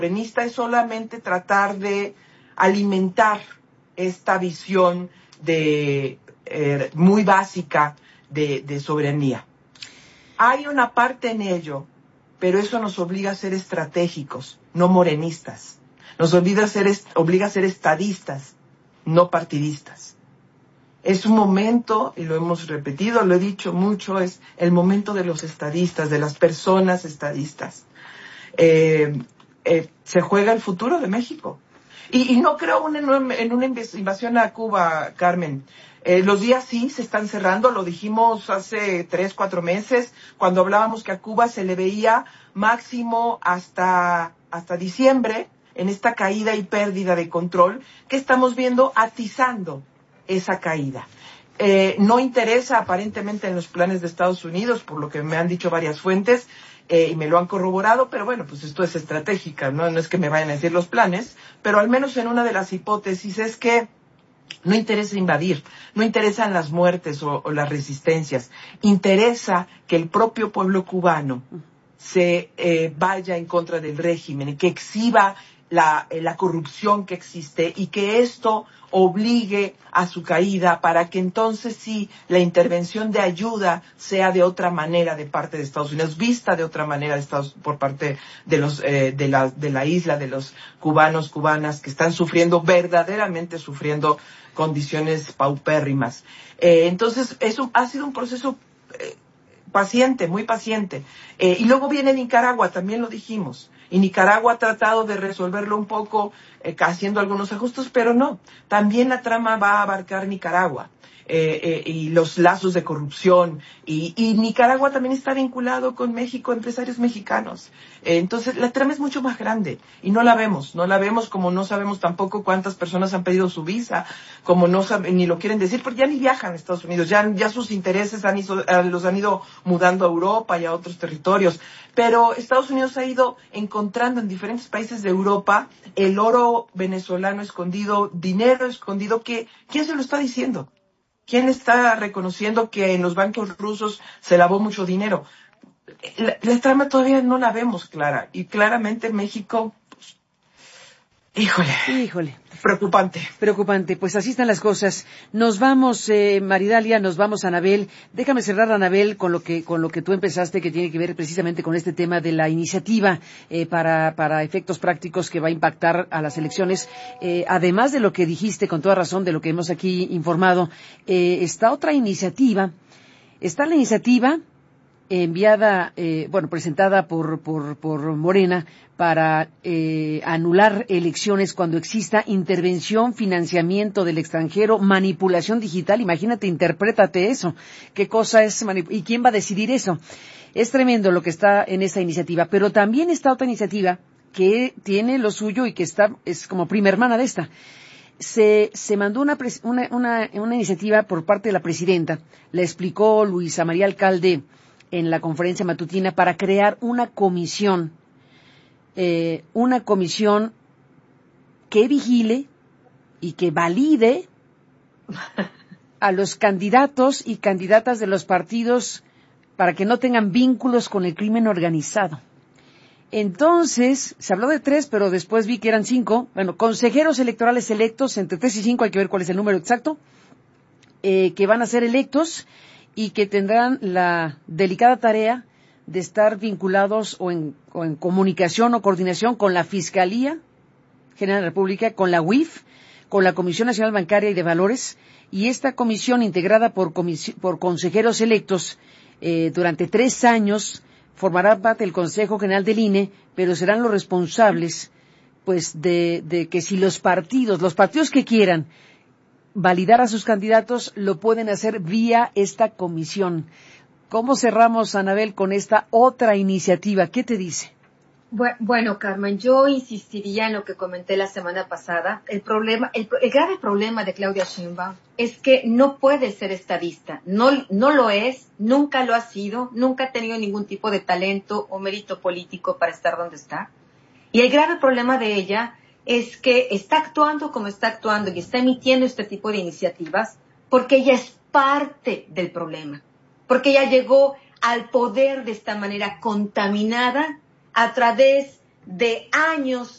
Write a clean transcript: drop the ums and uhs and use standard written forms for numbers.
morenista es solamente tratar de alimentar esta visión de muy básica de soberanía. Hay una parte en ello, pero eso nos obliga a ser estratégicos, no morenistas. Nos obliga a ser estadistas, no partidistas. Es un momento, y lo hemos repetido, lo he dicho mucho, es el momento de los estadistas, de las personas estadistas. Se juega el futuro de México. Y no creo en una invasión a Cuba, Carmen. Los días sí se están cerrando, lo dijimos hace 3, 4 meses, cuando hablábamos que a Cuba se le veía máximo hasta diciembre, en esta caída y pérdida de control, que estamos viendo atizando esa caída. No interesa aparentemente en los planes de Estados Unidos, por lo que me han dicho varias fuentes, y me lo han corroborado, pero bueno, pues esto es estratégica, ¿no? No es que me vayan a decir los planes, pero al menos en una de las hipótesis es que no interesa invadir, no interesan las muertes o las resistencias, interesa que el propio pueblo cubano se vaya en contra del régimen, que exhiba la corrupción que existe y que esto obligue a su caída para que entonces sí la intervención de ayuda sea de otra manera de parte de Estados Unidos, vista de otra manera por parte de los de la isla, de los cubanos, cubanas que están verdaderamente sufriendo condiciones paupérrimas. Entonces eso ha sido un proceso paciente, muy paciente. Y luego viene Nicaragua, también lo dijimos. Y Nicaragua ha tratado de resolverlo un poco haciendo algunos ajustes, pero no. También la trama va a abarcar Nicaragua y los lazos de corrupción. Y Nicaragua también está vinculado con México, empresarios mexicanos. Entonces la trama es mucho más grande y no la vemos como no sabemos tampoco cuántas personas han pedido su visa, como no saben, ni lo quieren decir, porque ya ni viajan a Estados Unidos, ya sus intereses los han ido mudando a Europa y a otros territorios. Pero Estados Unidos ha ido encontrando en diferentes países de Europa el oro venezolano escondido, dinero escondido, ¿quién se lo está diciendo? ¿Quién está reconociendo que en los bancos rusos se lavó mucho dinero? La trama todavía no la vemos clara. Y claramente México, pues, híjole. Preocupante, pues así están las cosas. Nos vamos, Maridalia, nos vamos, Anabel. Déjame cerrar, Anabel, con lo que tú empezaste, que tiene que ver precisamente con este tema de la iniciativa para efectos prácticos que va a impactar a las elecciones. Además de lo que dijiste, con toda razón, de lo que hemos aquí informado, está otra iniciativa. Está la iniciativa enviada, presentada por Morena para anular elecciones cuando exista intervención, financiamiento del extranjero, manipulación digital. Imagínate, interprétate eso. ¿Qué cosa es ¿Y quién va a decidir eso? Es tremendo lo que está en esta iniciativa, pero también está otra iniciativa que tiene lo suyo y que es como prima hermana de esta. Se mandó una iniciativa por parte de la presidenta, la explicó Luisa María Alcalde en la conferencia matutina, para crear una comisión que vigile y que valide a los candidatos y candidatas de los partidos para que no tengan vínculos con el crimen organizado. Entonces, se habló de 3, pero después vi que eran 5. Bueno, consejeros electorales electos, entre 3 y 5, hay que ver cuál es el número exacto, que van a ser electos y que tendrán la delicada tarea de estar vinculados o en comunicación o coordinación con la Fiscalía General de la República, con la UIF, con la Comisión Nacional Bancaria y de Valores, y esta comisión integrada por consejeros electos durante 3 años formará parte del Consejo General del INE, pero serán los responsables pues de que si los partidos que quieran validar a sus candidatos, lo pueden hacer vía esta comisión. ¿Cómo cerramos, Anabel, con esta otra iniciativa? ¿Qué te dice? Bueno, Carmen, yo insistiría en lo que comenté la semana pasada. El grave problema de Claudia Sheinbaum es que no puede ser estadista. No lo es, nunca lo ha sido, nunca ha tenido ningún tipo de talento o mérito político para estar donde está. Y el grave problema de ella es que está actuando como está actuando y está emitiendo este tipo de iniciativas porque ella es parte del problema, porque ella llegó al poder de esta manera contaminada a través de años